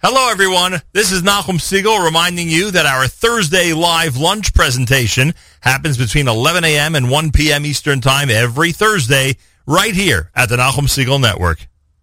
Hello, everyone. This is Nachum Siegel reminding you that our Thursday live lunch presentation happens between 11 a.m. and 1 p.m. Eastern Time every Thursday right here at the Nachum Siegel Network.